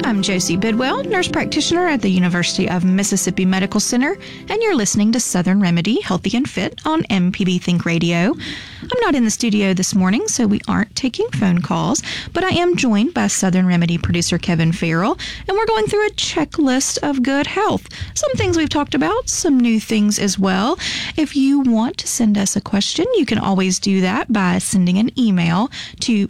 I'm Josie Bidwell, nurse practitioner at the University of Mississippi Medical Center, and you're listening to Southern Remedy Healthy and Fit on MPB Think Radio. I'm not in the studio this morning, so we aren't taking phone calls, but I am joined by Southern Remedy producer Kevin Farrell, and we're going through a checklist of good health. Some things we've talked about, some new things as well. If you want to send us a question, you can always do that by sending an email to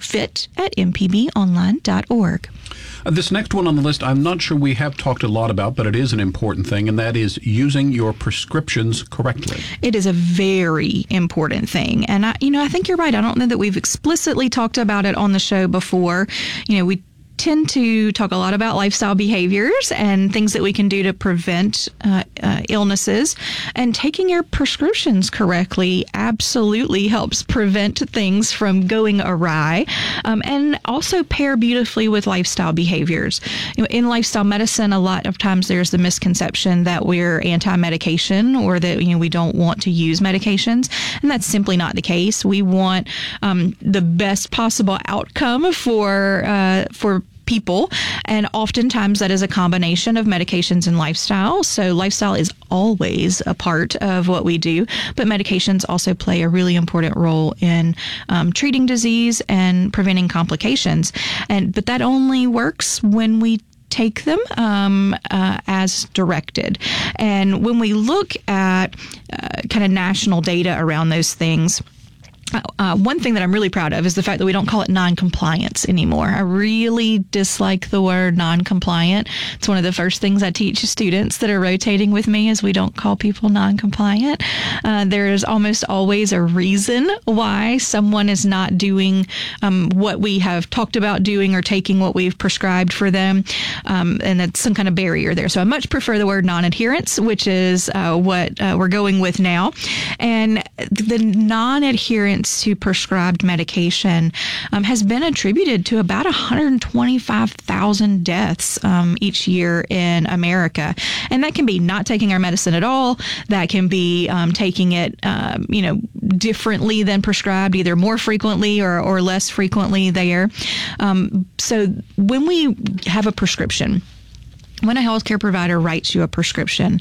fit@mpbonline.org. This next one on the list, I'm not sure we have talked a lot about, but it is an important thing, and that is using your prescriptions correctly. It is a very important thing. And I think you're right. I don't know that we've explicitly talked about it on the show before. We tend to talk a lot about lifestyle behaviors and things that we can do to prevent illnesses. And taking your prescriptions correctly absolutely helps prevent things from going awry, and also pair beautifully with lifestyle behaviors. In lifestyle medicine, a lot of times there's the misconception that we're anti-medication or that we don't want to use medications, and that's simply not the case. We want the best possible outcome for people, and oftentimes that is a combination of medications and lifestyle. So lifestyle is always a part of what we do, but medications also play a really important role in treating disease and preventing complications. But that only works when we take them as directed. And when we look at kind of national data around those things, one thing that I'm really proud of is the fact that we don't call it non-compliance anymore. I really dislike the word non-compliant. It's one of the first things I teach students that are rotating with me is we don't call people non-compliant. There is almost always a reason why someone is not doing what we have talked about doing or taking what we've prescribed for them, and that's some kind of barrier there. So I much prefer the word non-adherence, which is what we're going with now. And the non-adherence to prescribed medication has been attributed to about 125,000 deaths each year in America. And that can be not taking our medicine at all. That can be taking it, differently than prescribed, either more frequently or less frequently there. So when we have a prescription, when a healthcare provider writes you a prescription,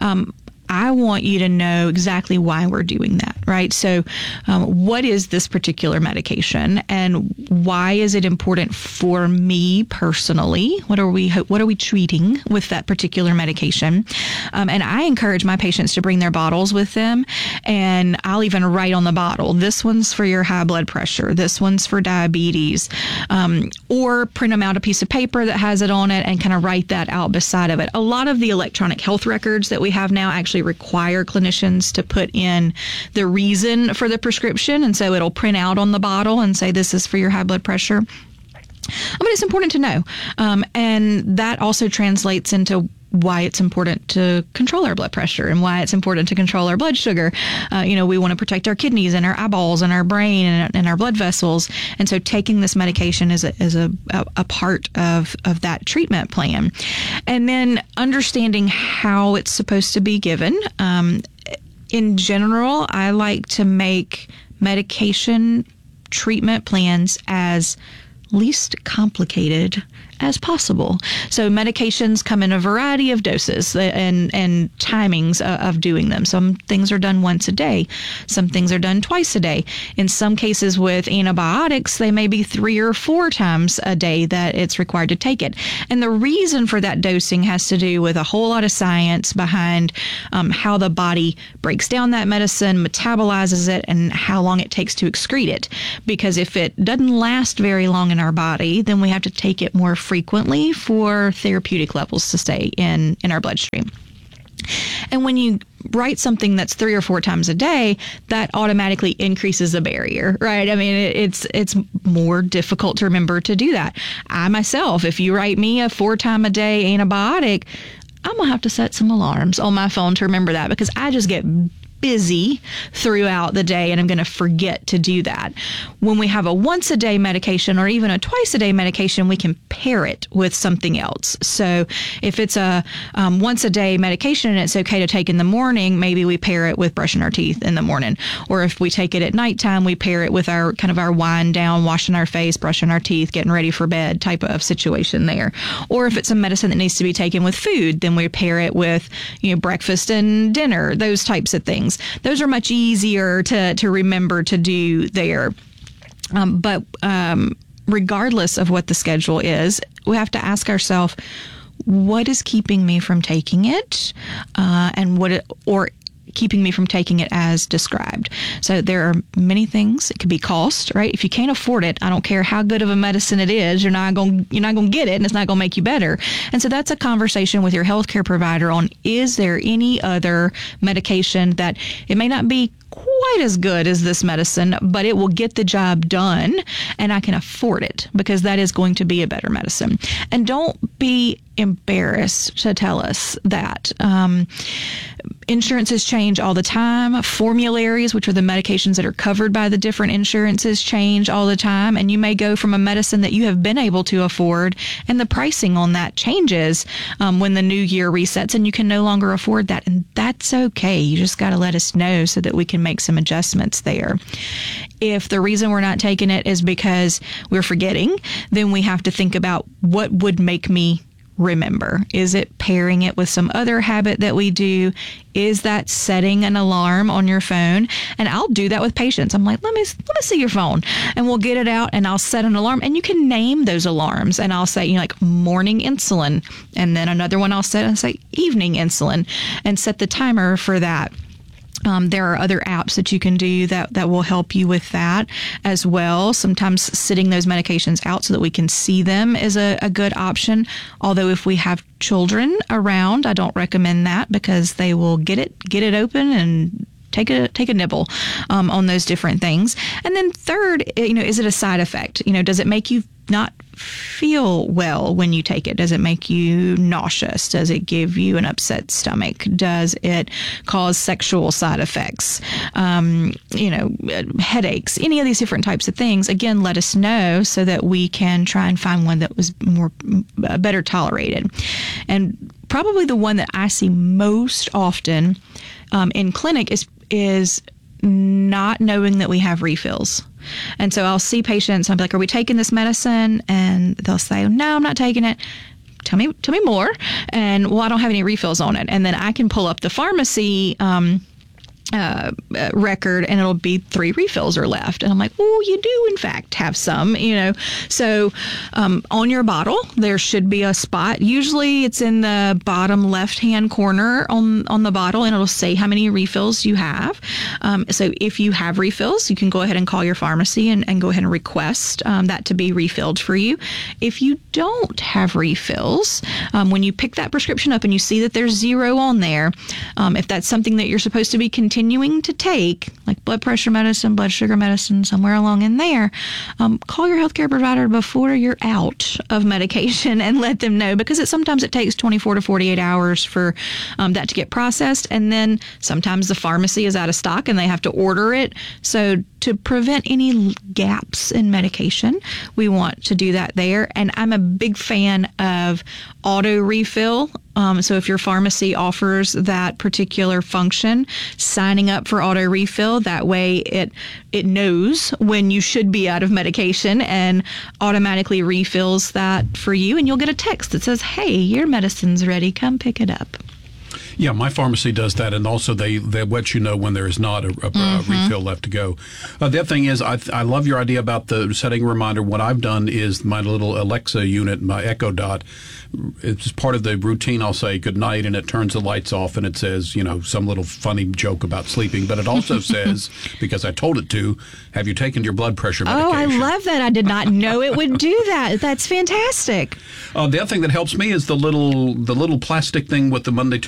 I want you to know exactly why we're doing that, right? So what is this particular medication and why is it important for me personally? What are we treating with that particular medication? And I encourage my patients to bring their bottles with them, and I'll even write on the bottle, this one's for your high blood pressure, this one's for diabetes, or print them out a piece of paper that has it on it and kind of write that out beside of it. A lot of the electronic health records that we have now actually require clinicians to put in the reason for the prescription, and so it'll print out on the bottle and say this is for your high blood pressure. But it's important to know, and that also translates into why it's important to control our blood pressure and why it's important to control our blood sugar. We want to protect our kidneys and our eyeballs and our brain and our blood vessels. And so taking this medication is a part of that treatment plan. And then understanding how it's supposed to be given. In general, I like to make medication treatment plans as least complicated as possible. So medications come in a variety of doses and timings of doing them. Some things are done once a day. Some things are done twice a day. In some cases with antibiotics, they may be 3 or 4 times a day that it's required to take it. And the reason for that dosing has to do with a whole lot of science behind how the body breaks down that medicine, metabolizes it, and how long it takes to excrete it. Because if it doesn't last very long in our body, then we have to take it more frequently for therapeutic levels to stay in our bloodstream. And when you write something that's 3 or 4 times a day, that automatically increases the barrier, right? I mean, it's more difficult to remember to do that. I myself, if you write me a 4-time-a-day antibiotic, I'm going to have to set some alarms on my phone to remember that, because I just get busy throughout the day and I'm going to forget to do that. When we have a once a day medication or even a twice a day medication, we can pair it with something else. So if it's a once a day medication and it's okay to take in the morning, maybe we pair it with brushing our teeth in the morning. Or if we take it at nighttime, we pair it with our kind of our wind down, washing our face, brushing our teeth, getting ready for bed type of situation there. Or if it's a medicine that needs to be taken with food, then we pair it with, breakfast and dinner, those types of things. Those are much easier to remember to do there. But regardless of what the schedule is, we have to ask ourselves, what is keeping me from taking it, or keeping me from taking it as described. So there are many things. It could be cost, right? If you can't afford it, I don't care how good of a medicine it is, you're not going to get it, and it's not going to make you better. And so that's a conversation with your healthcare provider on, is there any other medication that it may not be quite as good as this medicine, but it will get the job done and I can afford it, because that is going to be a better medicine. And don't be embarrassed to tell us that. Insurances change all the time. Formularies, which are the medications that are covered by the different insurances, change all the time. And you may go from a medicine that you have been able to afford, and the pricing on that changes when the new year resets, and you can no longer afford that. And that's okay. You just got to let us know so that we can make some adjustments there. If the reason we're not taking it is because we're forgetting, then we have to think about what would make me remember. Is it pairing it with some other habit that we do? Is that setting an alarm on your phone? And I'll do that with patients. I'm like, let me see your phone, and we'll get it out and I'll set an alarm, and you can name those alarms, and I'll say, like morning insulin, and then another one I'll set and say evening insulin, and set the timer for that. There are other apps that you can do that will help you with that as well. Sometimes sitting those medications out so that we can see them is a good option. Although if we have children around, I don't recommend that, because they will get it open and take a nibble on those different things. And then third, is it a side effect? Does it make you not feel well when you take it? Does it make you nauseous? Does it give you an upset stomach? Does it cause sexual side effects? Headaches, any of these different types of things. Again, let us know so that we can try and find one that was better tolerated. And probably the one that I see most often in clinic is not knowing that we have refills. And so I'll see patients, I'll be like, are we taking this medicine? And they'll say, no, I'm not taking it. Tell me more. And well, I don't have any refills on it. And then I can pull up the pharmacy record, and it'll be 3 refills are left. And I'm like, oh, you do in fact have some, So on your bottle, there should be a spot. Usually it's in the bottom left-hand corner on the bottle, and it'll say how many refills you have. So if you have refills, you can go ahead and call your pharmacy and go ahead and request that to be refilled for you. If you don't have refills, when you pick that prescription up and you see that there's 0 on there, if that's something that you're supposed to be continuing to take, like blood pressure medicine, blood sugar medicine, somewhere along in there, call your healthcare provider before you're out of medication and let them know, because sometimes it takes 24 to 48 hours for that to get processed. And then sometimes the pharmacy is out of stock and they have to order it. So to prevent any gaps in medication, we want to do that there. And I'm a big fan of auto refill. So if your pharmacy offers that particular function, signing up for auto refill, that way it knows when you should be out of medication and automatically refills that for you. And you'll get a text that says, hey, your medicine's ready. Come pick it up. Yeah, my pharmacy does that, and also they let you know when there is not a refill left to go. The other thing is, I love your idea about the setting a reminder. What I've done is my little Alexa unit, my Echo Dot, it's part of the routine. I'll say good night, and it turns the lights off, and it says, some little funny joke about sleeping. But it also says, because I told it to, have you taken your blood pressure medication? Oh, I love that. I did not know it would do that. That's fantastic. The other thing that helps me is the little plastic thing with the Monday,